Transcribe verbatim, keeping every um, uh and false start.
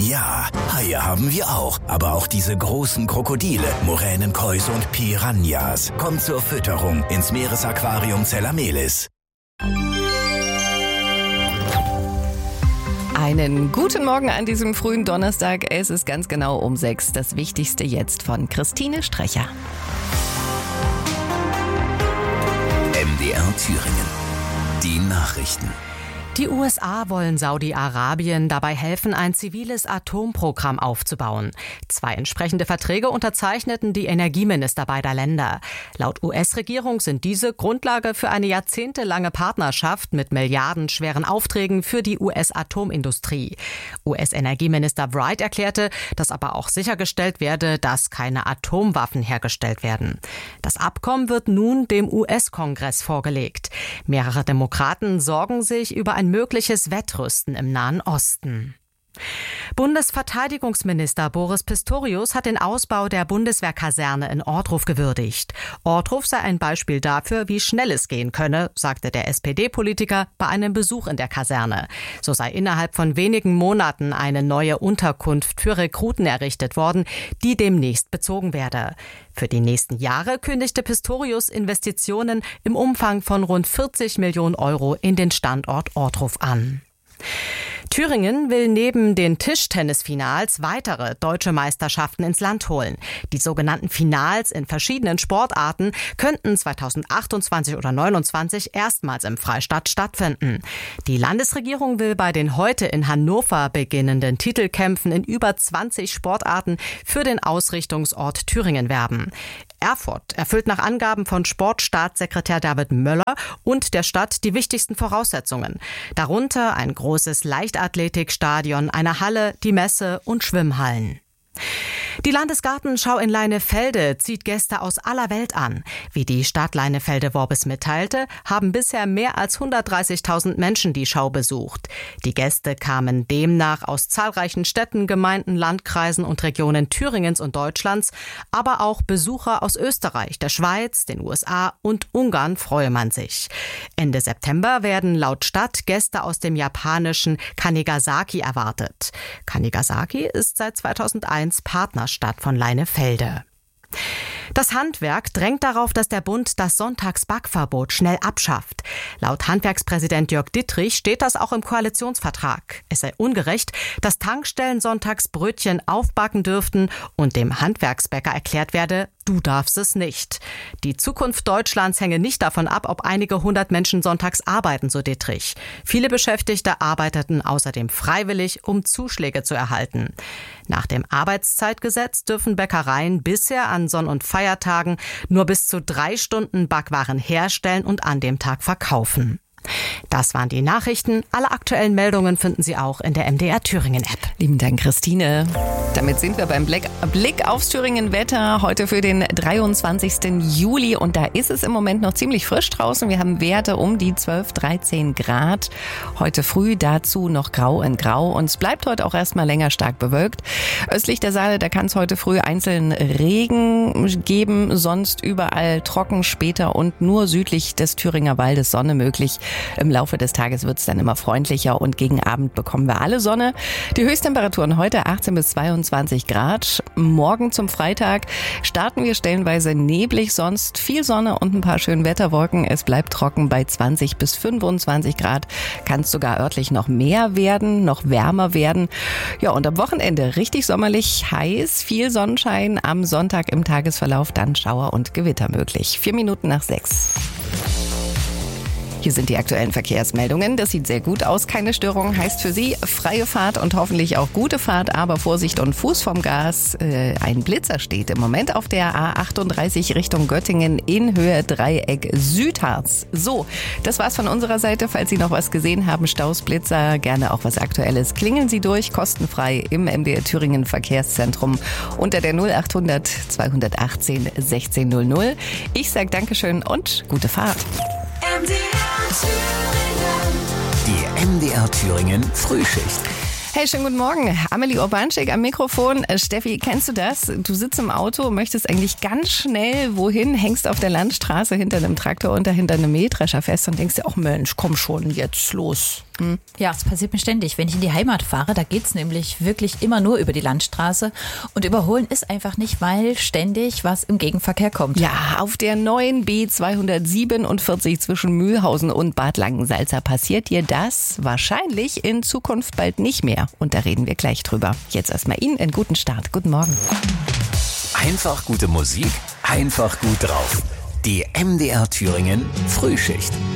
Ja, Haie haben wir auch. Aber auch diese großen Krokodile, Moränenkois und Piranhas. Kommt zur Fütterung ins Meeresaquarium Zellamelis. Einen guten Morgen an diesem frühen Donnerstag. Es ist ganz genau um sechs. Das Wichtigste jetzt von Christine Strecher. M D R Thüringen. Die Nachrichten. Die U S A wollen Saudi-Arabien dabei helfen, ein ziviles Atomprogramm aufzubauen. Zwei entsprechende Verträge unterzeichneten die Energieminister beider Länder. Laut U S-Regierung sind diese Grundlage für eine jahrzehntelange Partnerschaft mit milliardenschweren Aufträgen für die U S-Atomindustrie. U S-Energieminister Wright erklärte, dass aber auch sichergestellt werde, dass keine Atomwaffen hergestellt werden. Das Abkommen wird nun dem U S-Kongress vorgelegt. Mehrere Demokraten sorgen sich über ein Ein mögliches Wettrüsten im Nahen Osten. Bundesverteidigungsminister Boris Pistorius hat den Ausbau der Bundeswehrkaserne in Ohrdruf gewürdigt. Ohrdruf sei ein Beispiel dafür, wie schnell es gehen könne, sagte der S P D-Politiker bei einem Besuch in der Kaserne. So sei innerhalb von wenigen Monaten eine neue Unterkunft für Rekruten errichtet worden, die demnächst bezogen werde. Für die nächsten Jahre kündigte Pistorius Investitionen im Umfang von rund vierzig Millionen Euro in den Standort Ohrdruf an. Thüringen will neben den Tischtennisfinals weitere deutsche Meisterschaften ins Land holen. Die sogenannten Finals in verschiedenen Sportarten könnten zweitausendachtundzwanzig oder neunundzwanzig erstmals im Freistaat stattfinden. Die Landesregierung will bei den heute in Hannover beginnenden Titelkämpfen in über zwanzig Sportarten für den Ausrichtungsort Thüringen werben. Erfurt erfüllt nach Angaben von Sportstaatssekretär David Möller und der Stadt die wichtigsten Voraussetzungen. Darunter ein großes Leichtathletikstadion, eine Halle, die Messe- und Schwimmhallen. Die Landesgartenschau in Leinefelde zieht Gäste aus aller Welt an. Wie die Stadt Leinefelde-Worbis mitteilte, haben bisher mehr als hundertdreißigtausend Menschen die Schau besucht. Die Gäste kamen demnach aus zahlreichen Städten, Gemeinden, Landkreisen und Regionen Thüringens und Deutschlands, aber auch Besucher aus Österreich, der Schweiz, den U S A und Ungarn freue man sich. Ende September werden laut Stadt Gäste aus dem japanischen Kanigasaki erwartet. Kanigasaki ist seit zweitausendeins Partnerstadt von Leinefelde. Das Handwerk drängt darauf, dass der Bund das Sonntagsbackverbot schnell abschafft. Laut Handwerkspräsident Jörg Dittrich steht das auch im Koalitionsvertrag. Es sei ungerecht, dass Tankstellen sonntags Brötchen aufbacken dürften und dem Handwerksbäcker erklärt werde, du darfst es nicht. Die Zukunft Deutschlands hänge nicht davon ab, ob einige hundert Menschen sonntags arbeiten, so Dittrich. Viele Beschäftigte arbeiteten außerdem freiwillig, um Zuschläge zu erhalten. Nach dem Arbeitszeitgesetz dürfen Bäckereien bisher an Sonn- und Feiertagen nur bis zu drei Stunden Backwaren herstellen und an dem Tag verkaufen. Das waren die Nachrichten. Alle aktuellen Meldungen finden Sie auch in der M D R Thüringen App. Lieben Dank, Christine. Damit sind wir beim Blick, Blick aufs Thüringen-Wetter heute für den dreiundzwanzigsten Juli. Und da ist es im Moment noch ziemlich frisch draußen. Wir haben Werte um die zwölf, dreizehn Grad. Heute früh dazu noch grau in grau. Und es bleibt heute auch erstmal länger stark bewölkt. Östlich der Saale, da kann es heute früh einzeln Regen geben. Sonst überall trocken später und nur südlich des Thüringer Waldes Sonne möglich. Im Laufe des Tages wird es dann immer freundlicher und gegen Abend bekommen wir alle Sonne. Die Höchsttemperaturen heute achtzehn bis zweiundzwanzig Grad. Morgen zum Freitag starten wir stellenweise neblig, sonst viel Sonne und ein paar schöne Wetterwolken. Es bleibt trocken bei zwanzig bis fünfundzwanzig Grad. Kann es sogar örtlich noch mehr werden, noch wärmer werden. Ja, und am Wochenende richtig sommerlich, heiß, viel Sonnenschein. Am Sonntag im Tagesverlauf dann Schauer und Gewitter möglich. Vier Minuten nach sechs. Hier sind die aktuellen Verkehrsmeldungen. Das sieht sehr gut aus. Keine Störung heißt für Sie freie Fahrt und hoffentlich auch gute Fahrt. Aber Vorsicht und Fuß vom Gas. Äh, ein Blitzer steht im Moment auf der A achtunddreißig Richtung Göttingen in Höhe Dreieck Südharz. So, das war's von unserer Seite. Falls Sie noch was gesehen haben, Staus, Blitzer, gerne auch was Aktuelles, klingeln Sie durch, kostenfrei im M D R Thüringen Verkehrszentrum unter der null achthundert zweihundertachtzehn sechzehn null null. Ich sage Dankeschön und gute Fahrt. M D R Thüringen. Die M D R Thüringen Frühschicht. Hey, schönen guten Morgen. Amelie Urbanschik am Mikrofon. Steffi, kennst du das? Du sitzt im Auto, möchtest eigentlich ganz schnell wohin, hängst auf der Landstraße hinter einem Traktor und dahinter einem Mähdrescher fest und denkst dir, ach Mensch, komm schon, jetzt los. Ja, das passiert mir ständig. Wenn ich in die Heimat fahre, da geht's nämlich wirklich immer nur über die Landstraße. Und überholen ist einfach nicht, weil ständig was im Gegenverkehr kommt. Ja, auf der neuen B zweihundertsiebenundvierzig zwischen Mühlhausen und Bad Langensalza passiert dir das wahrscheinlich in Zukunft bald nicht mehr. Und da reden wir gleich drüber. Jetzt erstmal Ihnen einen guten Start. Guten Morgen. Einfach gute Musik, einfach gut drauf. Die M D R Thüringen Frühschicht.